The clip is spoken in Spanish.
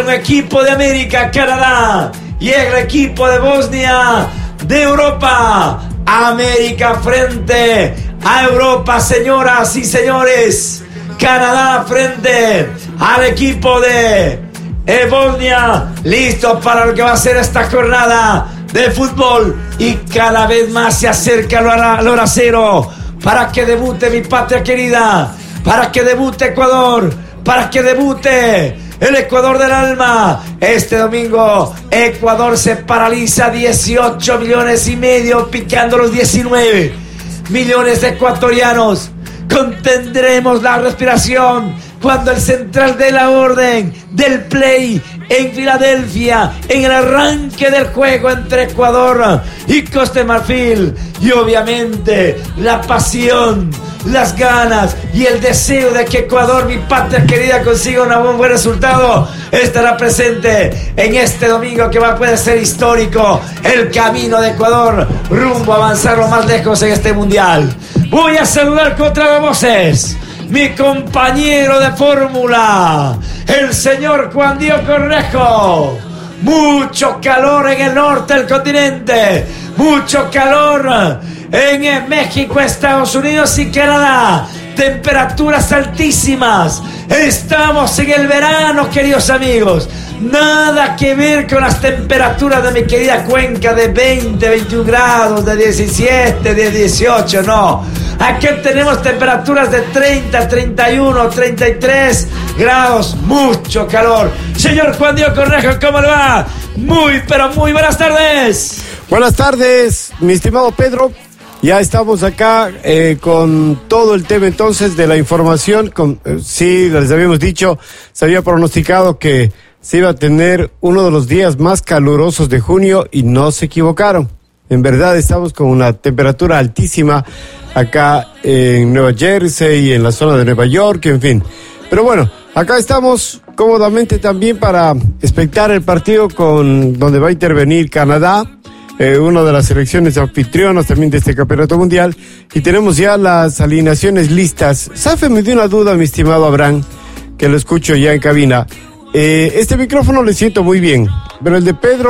un equipo de América, Canadá, y el equipo de Bosnia, de Europa. América frente a Europa, señoras y señores. Canadá frente al equipo de Bosnia, listo para lo que va a ser esta jornada de fútbol, y cada vez más se acerca la hora cero para que debute mi patria querida, para que debute Ecuador, para que debute el Ecuador del alma. Este domingo Ecuador se paraliza, 18 millones y medio, picando los 19 millones de ecuatorianos. Contendremos la respiración cuando el central de la orden del play en Filadelfia, en el arranque del juego entre Ecuador y Costa de Marfil, y obviamente la pasión, las ganas y el deseo de que Ecuador, mi patria querida, consiga un buen resultado, estará presente en este domingo que puede ser histórico. El camino de Ecuador rumbo a avanzar lo más lejos en este mundial. Voy a saludar contra voces mi compañero de fórmula, el señor Juan Diego Cornejo. Mucho calor en el norte del continente, mucho calor en México, Estados Unidos y Canadá. Temperaturas altísimas. Estamos en el verano, queridos amigos. Nada que ver con las temperaturas de mi querida Cuenca de 20, 21 grados, de 17, de 18, no. Aquí tenemos temperaturas de 30, 31, 33 grados, mucho calor. Señor Juan Diego Cornejo, ¿cómo le va? Muy, pero muy buenas tardes. Buenas tardes, mi estimado Pedro. Ya estamos acá con todo el tema entonces de la información. Sí, les habíamos dicho, se había pronosticado que se iba a tener uno de los días más calurosos de junio y no se equivocaron. En verdad estamos con una temperatura altísima acá en Nueva Jersey y en la zona de Nueva York, en fin. Pero bueno, acá estamos cómodamente también para expectar el partido donde va a intervenir Canadá, una de las selecciones anfitrionas también de este campeonato mundial, y tenemos ya las alineaciones listas. Safe, me dio una duda, mi estimado Abraham, que lo escucho ya en cabina. Este micrófono le siento muy bien, pero el de Pedro